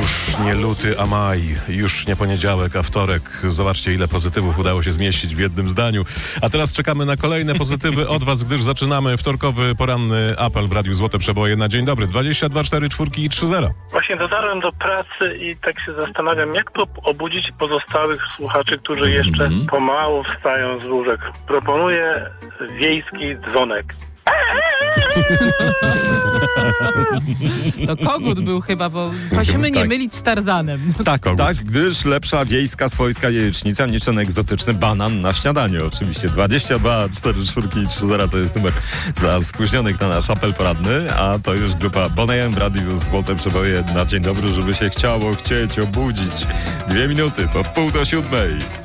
Już nie luty, a maj. Już nie poniedziałek, a wtorek. Zobaczcie, ile pozytywów udało się zmieścić w jednym zdaniu. A teraz czekamy na kolejne pozytywy od was, gdyż zaczynamy wtorkowy poranny apel w Radiu Złote Przeboje na dzień dobry. 22 4 4 i 3-0. Właśnie dotarłem do pracy i tak się zastanawiam, jak to obudzić pozostałych słuchaczy, którzy jeszcze pomału wstają z łóżek. Proponuję wiejski dzwonek. To kogut był chyba, bo prosimy nie Tak. mylić z Tarzanem. Tak, gdyż lepsza wiejska swojska jajecznica niż ten egzotyczny banan na śniadanie oczywiście. 22 4 4 i 3-0 to jest numer dla spóźnionych na nasz apel poradny, a to już grupa Bonnie w Radiu Złote Przeboje na dzień dobry, żeby się chcieć obudzić. 2 minuty po 6:30.